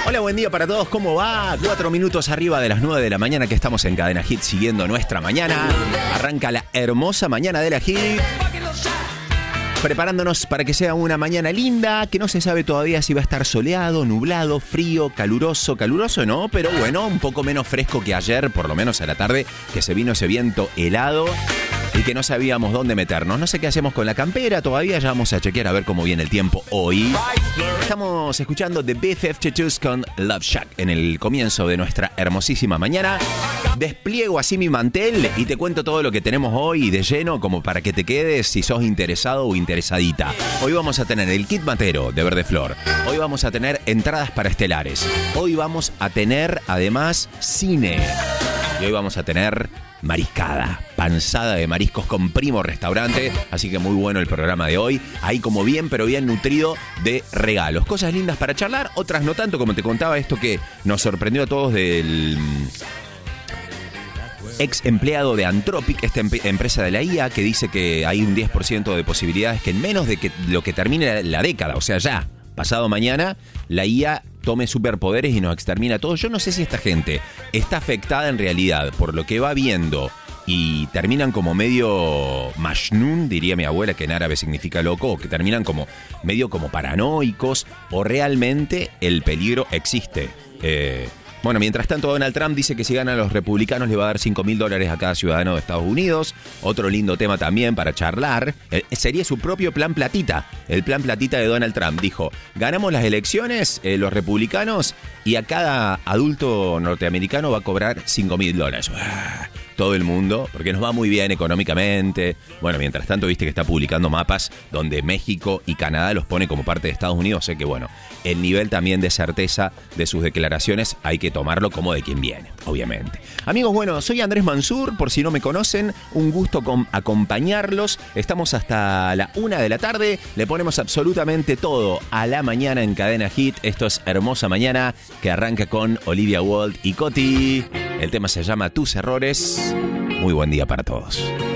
Hola, buen día para todos, ¿cómo va? 4 minutos arriba de las 9 de la mañana que estamos en Cadena Hit siguiendo nuestra mañana. Arranca la hermosa mañana de la Hit. Preparándonos para que sea una mañana linda, que no se sabe todavía si va a estar soleado, nublado, frío, caluroso no, pero bueno, un poco menos fresco que ayer, por lo menos a la tarde, que se vino ese viento helado y que no sabíamos dónde meternos. No sé qué hacemos con la campera todavía, ya vamos a chequear a ver cómo viene el tiempo hoy. Estamos escuchando The B-52s con Love Shack en el comienzo de nuestra hermosísima mañana. Despliego así mi mantel y te cuento todo lo que tenemos hoy de lleno, como para que te quedes si sos interesado o interesadita. Hoy vamos a tener el kit matero de Verde Flor. Hoy vamos a tener entradas para estelares. Hoy vamos a tener además cine. Y hoy vamos a tener mariscada, panzada de mariscos con Primo Restaurante. Así que muy bueno el programa de hoy. Ahí como bien, pero bien nutrido de regalos. Cosas lindas para charlar, otras no tanto, como te contaba esto que nos sorprendió a todos del ex empleado de Anthropic, esta empresa de la IA, que dice que hay un 10% de posibilidades que en menos de que lo que termine la década, o sea ya, pasado mañana, la IA tome superpoderes y nos extermina a todos. Yo no sé si esta gente está afectada en realidad por lo que va viendo y terminan como medio majnun, diría mi abuela, que en árabe significa loco, o que terminan como medio como paranoicos, o realmente el peligro existe. Bueno, mientras tanto, Donald Trump dice que si ganan los republicanos le va a dar $5.000 a cada ciudadano de Estados Unidos. Otro lindo tema también para charlar. Sería su propio plan platita. El plan platita de Donald Trump. Dijo, ganamos las elecciones, los republicanos, y a cada adulto norteamericano va a cobrar $5.000. Todo el mundo, porque nos va muy bien económicamente. Bueno, mientras tanto, viste que está publicando mapas donde México y Canadá los pone como parte de Estados Unidos. Sé que, bueno, el nivel también de certeza de sus declaraciones hay que tomarlo como de quien viene, obviamente. Amigos, bueno, soy Andrés Mansur, por si no me conocen, un gusto acompañarlos. Estamos hasta la 1 de la tarde, le ponemos absolutamente todo a la mañana en Cadena Hit. Esto es Hermosa Mañana, que arranca con Olivia Wilde y Coti. El tema se llama Tus Errores. Muy buen día para todos.